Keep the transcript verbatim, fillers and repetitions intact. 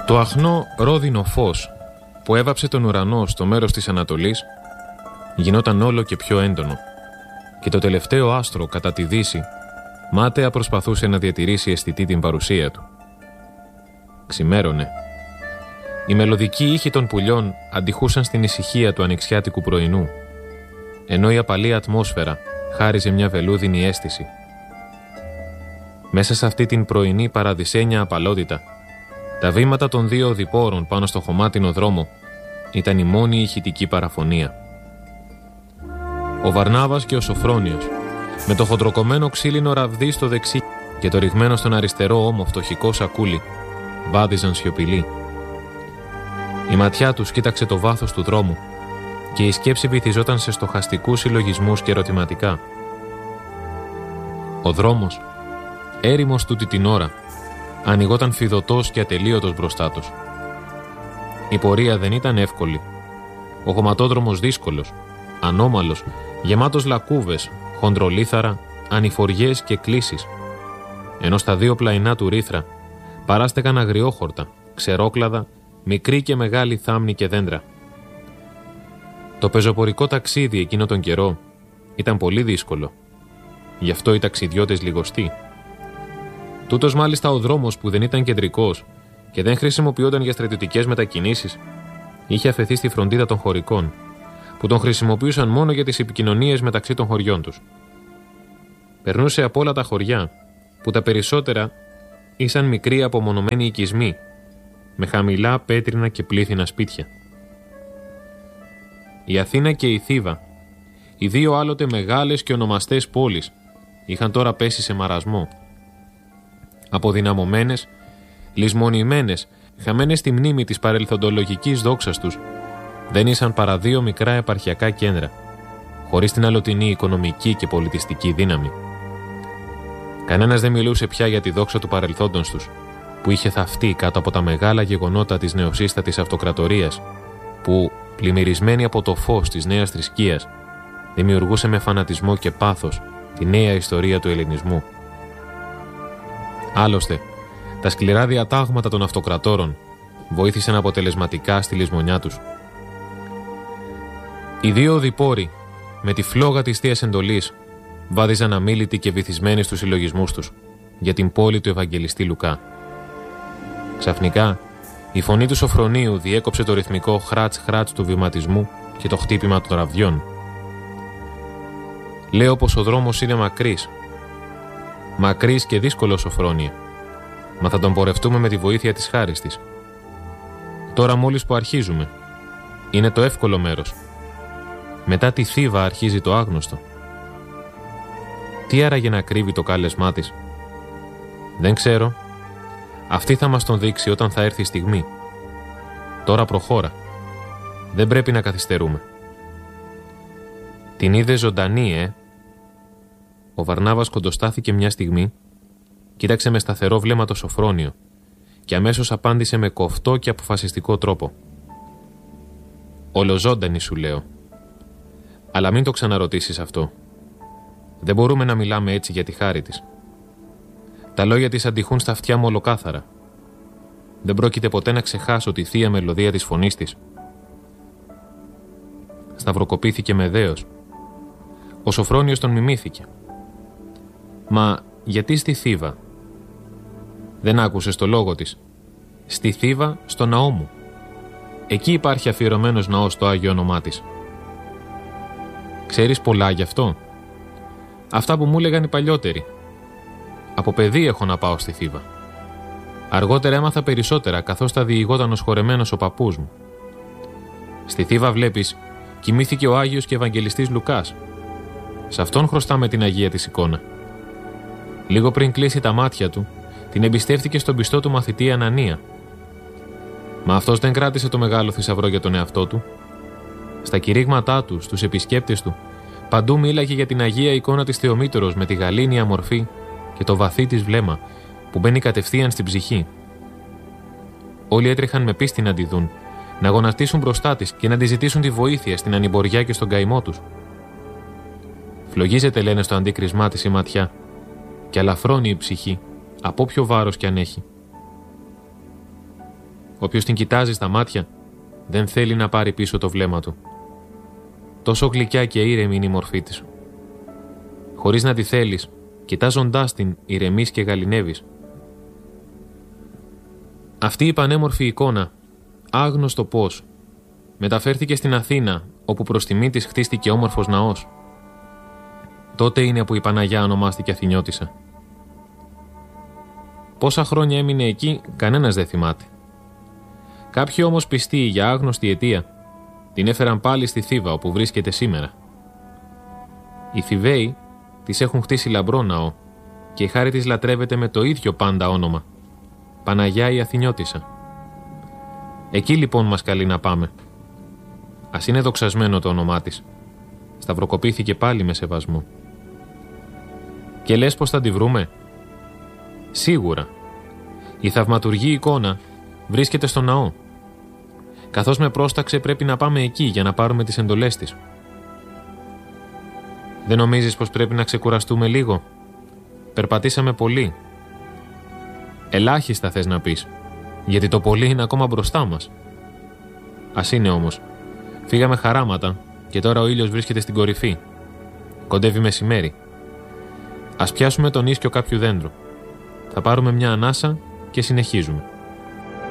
Το αχνό ρόδινο φως που έβαψε τον ουρανό στο μέρος της Ανατολής γινόταν όλο και πιο έντονο και το τελευταίο άστρο κατά τη δύση μάταια προσπαθούσε να διατηρήσει αισθητή την παρουσία του. Ξημέρωνε. Οι μελωδικοί ήχοι των πουλιών αντιχούσαν στην ησυχία του ανοιξιάτικου πρωινού, ενώ η απαλή ατμόσφαιρα χάριζε μια βελούδινη αίσθηση. Μέσα σε αυτή την πρωινή παραδεισένια απαλότητα, τα βήματα των δύο οδηπόρων πάνω στο χωμάτινο δρόμο ήταν η μόνη ηχητική παραφωνία. Ο Βαρνάβας και ο Σοφρόνιος, με το χοντροκομμένο ξύλινο ραβδί στο δεξί και το ρηγμένο στον αριστερό ώμο φτωχικό σακούλι, βάδιζαν σιωπηλοί. Η ματιά τους κοίταξε το βάθος του δρόμου και η σκέψη βυθιζόταν σε στοχαστικούς συλλογισμούς και ερωτηματικά. Ο δρόμος, έρημος τούτη την ώρα, ανοιγόταν φιδωτός και ατελείωτος μπροστά τους. Η πορεία δεν ήταν εύκολη. Ο χωματόδρομος δύσκολος, ανώμαλος, γεμάτος λακκούβες, χοντρολίθαρα, ανηφοριές και κλίσεις, ενώ στα δύο πλαϊνά του ρήθρα παράστεκαν αγριόχορτα, ξερόκλαδα, μικρή και μεγάλη θάμνη και δέντρα. Το πεζοπορικό ταξίδι εκείνο τον καιρό ήταν πολύ δύσκολο. Γι' αυτό οι ταξιδιώτες λιγοστοί. Τούτος μάλιστα ο δρόμος που δεν ήταν κεντρικός και δεν χρησιμοποιόταν για στρατιωτικές μετακινήσεις, είχε αφαιθεί στη φροντίδα των χωρικών, που τον χρησιμοποιούσαν μόνο για τις επικοινωνίες μεταξύ των χωριών τους. Περνούσε από όλα τα χωριά, που τα περισσότερα ήσαν μικροί απομονωμένοι οικισμοί, με χαμηλά πέτρινα και πλήθυνα σπίτια. Η Αθήνα και η Θήβα, οι δύο άλλοτε μεγάλες και ονομαστές πόλεις, είχαν τώρα πέσει σε μαρασμό. Αποδυναμωμένες, λησμονημένες, χαμένες στη μνήμη της παρελθοντολογικής δόξας τους, δεν ήσαν παρά δύο μικρά επαρχιακά κέντρα, χωρίς την αλλοτινή οικονομική και πολιτιστική δύναμη. Κανένας δεν μιλούσε πια για τη δόξα του παρελθόντος τους, που είχε θαυτεί κάτω από τα μεγάλα γεγονότα της νεοσύστατης αυτοκρατορίας, που, πλημμυρισμένη από το φως της νέας θρησκείας, δημιουργούσε με φανατισμό και πάθος τη νέα ιστορία του ελληνισμού. Άλλωστε, τα σκληρά διατάγματα των αυτοκρατόρων βοήθησαν αποτελεσματικά στη λησμονιά τους. Οι δύο οδηπόροι, με τη φλόγα της Θείας Εντολής, βάδιζαν αμίλητοι και βυθισμένοι στους συλλογισμούς τους για την πόλη του Ευαγγελιστή Λουκά. Ξαφνικά, η φωνή του Σοφρονίου διέκοψε το ρυθμικό χράτς-χράτς του βηματισμού και το χτύπημα των ραβδιών. Λέω πως ο δρόμος είναι μακρύς. Μακρύς και δύσκολος, Σοφρόνια, μα θα τον πορευτούμε με τη βοήθεια της χάρης της. Τώρα μόλις που αρχίζουμε, είναι το εύκολο μέρος. Μετά τη Θήβα αρχίζει το άγνωστο. Τι άραγε να κρύβει το κάλεσμά της? Δεν ξέρω. Αυτή θα μας τον δείξει όταν θα έρθει η στιγμή. Τώρα προχώρα. Δεν πρέπει να καθυστερούμε. Την είδε ζωντανή, ε? Ο Βαρνάβας κοντοστάθηκε μια στιγμή, κοίταξε με σταθερό βλέμμα το Σοφρόνιο και αμέσως απάντησε με κοφτό και αποφασιστικό τρόπο. Ολοζώντανη, σου λέω. Αλλά μην το ξαναρωτήσεις αυτό. Δεν μπορούμε να μιλάμε έτσι για τη χάρη της. Τα λόγια της αντιχούν στα αυτιά μου ολοκάθαρα. Δεν πρόκειται ποτέ να ξεχάσω τη θεία μελωδία της φωνής της. Σταυροκοπήθηκε με δέος. Ο Σοφρόνιος τον μιμήθηκε. Μα γιατί στη Θήβα? Δεν άκουσες το λόγο της? Στη Θήβα, στο ναό μου. Εκεί υπάρχει αφιερωμένος ναός στο Άγιο όνομά της. Ξέρεις πολλά γι' αυτό? Αυτά που μου έλεγαν οι παλιότεροι. Από παιδί έχω να πάω στη Θήβα. Αργότερα έμαθα περισσότερα, καθώς τα διηγόταν ο σχορεμένος ο παππούς μου. Στη Θήβα, βλέπεις, κοιμήθηκε ο Άγιος και Ευαγγελιστής Λουκάς. Σε αυτόν χρωστάμε την Αγία της εικόνα. Λίγο πριν κλείσει τα μάτια του, την εμπιστεύτηκε στον πιστό του μαθητή Ανανία. Μα αυτός δεν κράτησε το μεγάλο θησαυρό για τον εαυτό του. Στα κηρύγματά του, στους επισκέπτες του, παντού μίλαγε για την Αγία εικόνα της Θεομήτωρος με τη γαλήνια μορφή και το βαθύ της βλέμμα που μπαίνει κατευθείαν στην ψυχή. Όλοι έτρεχαν με πίστη να τη δουν, να γονατίσουν μπροστά της και να τη ζητήσουν τη βοήθεια στην ανημποριά και στον καημό τους. Φλογίζεται, λένε, στο αντίκρισμά της η ματιά και αλαφρώνει η ψυχή, από ποιο βάρος κι αν έχει. Όποιος την κοιτάζει στα μάτια, δεν θέλει να πάρει πίσω το βλέμμα του. Τόσο γλυκιά και ήρεμη είναι η μορφή της. Χωρίς να τη θέλεις, κοιτάζοντάς την, ηρεμείς και γαληνεύεις. Αυτή η πανέμορφη εικόνα, άγνωστο πώς, μεταφέρθηκε στην Αθήνα, όπου προς τιμή της χτίστηκε όμορφος ναός. Τότε είναι που η Παναγιά ονομάστηκε Αθηνιώτισσα. Πόσα χρόνια έμεινε εκεί, κανένας δεν θυμάται. Κάποιοι όμως πιστοί για άγνωστη αιτία, την έφεραν πάλι στη Θήβα, όπου βρίσκεται σήμερα. Οι Θηβαίοι της έχουν χτίσει λαμπρό ναό και η χάρη της λατρεύεται με το ίδιο πάντα όνομα, Παναγιά η Αθηνιώτισσα. Εκεί λοιπόν μας καλεί να πάμε. Ας είναι δοξασμένο το όνομά της. Σταυροκοπήθηκε πάλι με σεβασμό. Και λες πως θα τη βρούμε? Σίγουρα. Η θαυματουργή εικόνα βρίσκεται στο ναό. Καθώς με πρόσταξε πρέπει να πάμε εκεί για να πάρουμε τις εντολές της. Δεν νομίζεις πως πρέπει να ξεκουραστούμε λίγο? Περπατήσαμε πολύ. Ελάχιστα θες να πεις, γιατί το πολύ είναι ακόμα μπροστά μας. Ας είναι όμως. Φύγαμε χαράματα και τώρα ο ήλιος βρίσκεται στην κορυφή. Κοντεύει μεσημέρι. Ας πιάσουμε τον ίσκιο κάποιου δέντρου. Θα πάρουμε μια ανάσα και συνεχίζουμε.